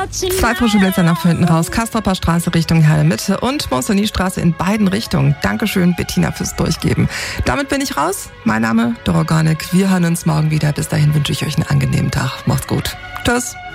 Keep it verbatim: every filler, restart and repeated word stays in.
Zwei frische Blitzer nach hinten raus. Kastropper Straße Richtung Herle Mitte und Monsoni-Straße in beiden Richtungen. Dankeschön, Bettina, fürs Durchgeben. Damit bin ich raus. Mein Name, Doroganik. Wir hören uns morgen wieder. Bis dahin wünsche ich euch einen angenehmen Tag. Macht's gut. Tschüss.